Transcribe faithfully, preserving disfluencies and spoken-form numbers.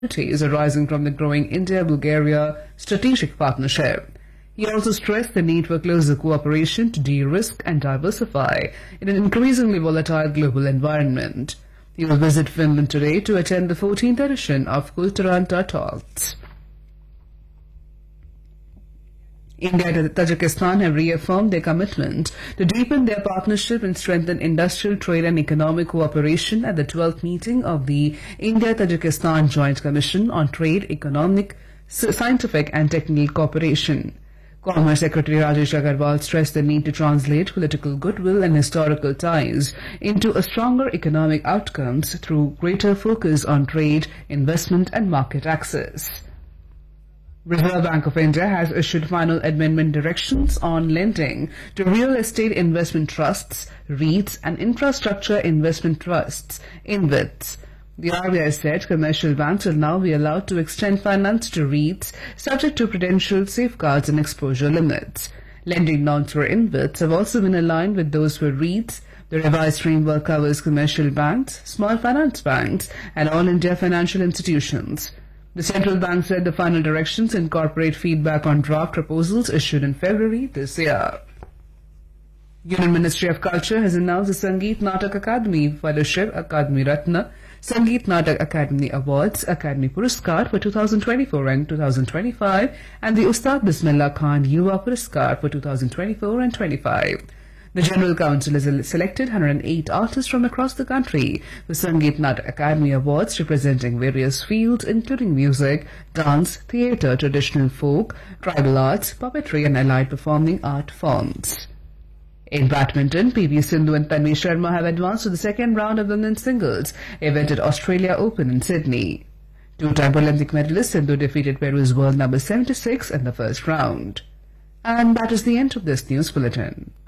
opportunities arising from the growing India-Bulgaria strategic partnership. He also stressed the need for closer cooperation to de-risk and diversify in an increasingly volatile global environment. He will visit Finland today to attend the fourteenth edition of Kulturanta Talks. India and Tajikistan have reaffirmed their commitment to deepen their partnership and strengthen industrial, trade and economic cooperation at the twelfth meeting of the India-Tajikistan Joint Commission on Trade, Economic, Scientific and Technical Cooperation. Commerce Secretary Rajesh Agarwal stressed the need to translate political goodwill and historical ties into a stronger economic outcomes through greater focus on trade, investment and market access. Reserve Bank of India has issued final amendment directions on lending to real estate investment trusts, REITs and infrastructure investment trusts, I N V I Ts. The R B I said commercial banks will now be allowed to extend finance to REITs subject to prudential safeguards and exposure limits. Lending norms for I N V I Ts have also been aligned with those for REITs. The revised framework covers commercial banks, small finance banks and all India financial institutions. The central bank said the final directions incorporate feedback on draft proposals issued in February this year. Union Ministry of Culture has announced the Sangeet Natak Akademi Fellowship, Akademi Ratna, Sangeet Natak Academy Awards, Academy Puraskar for two thousand twenty-four and two thousand twenty-five, and the Ustad Bismillah Khan Yuva Puraskar for two thousand twenty-four and twenty-five. The General Council has selected one hundred eight artists from across the country for Sangeet Natak Academy Awards representing various fields including music, dance, theatre, traditional folk, tribal arts, puppetry and allied performing art forms. In badminton, P V Sindhu and Tanvi Sharma have advanced to the second round of the women's singles event at Australia Open in Sydney. Two-time Olympic medalist Sindhu defeated Peru's world number seventy-six in the first round. And that is the end of this news bulletin.